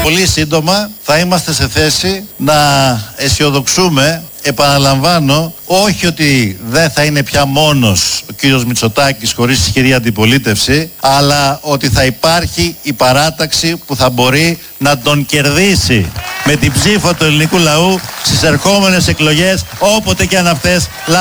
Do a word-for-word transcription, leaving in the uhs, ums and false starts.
πολύ σύντομα θα είμαστε σε θέση να αισιοδοξούμε. Επαναλαμβάνω, όχι ότι δεν θα είναι πια μόνος ο κύριος Μητσοτάκης χωρίς ισχυρή αντιπολίτευση, αλλά ότι θα υπάρχει η παράταξη που θα μπορεί να τον κερδίσει με την ψήφο του ελληνικού λαού στις ερχόμενες εκλογές, όποτε και αν αυτές